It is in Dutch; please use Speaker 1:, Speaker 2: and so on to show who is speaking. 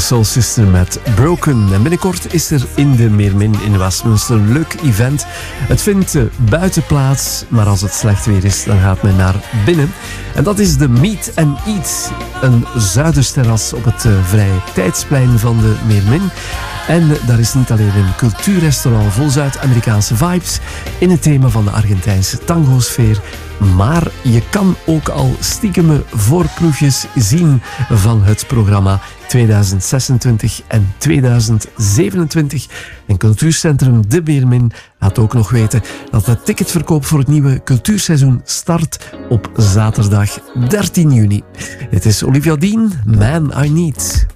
Speaker 1: Soul Sister met Broken. En binnenkort is er in de Meermin in Westminster een leuk event. Het vindt buiten plaats, maar als het slecht weer is, dan gaat men naar binnen. En dat is de Meet and Eat, een zuidersterras op het vrije tijdsplein van de Meermin. En daar is niet alleen een cultuurrestaurant vol Zuid-Amerikaanse vibes in het thema van de Argentijnse tango-sfeer, maar je kan ook al stiekeme voorproefjes zien van het programma 2026 en 2027. En Cultuurcentrum De Meermin laat ook nog weten dat de ticketverkoop voor het nieuwe cultuurseizoen start op zaterdag 13 juni. Het is Olivia Dean, Man I Need.